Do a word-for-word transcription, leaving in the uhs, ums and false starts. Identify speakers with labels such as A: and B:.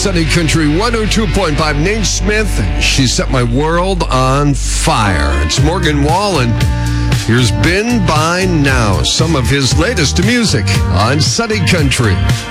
A: Sunny Country one oh two point five. Nate Smith, She Set My World on Fire. It's Morgan Wallen. Here's Been By Now, some of his latest music on Sunny Country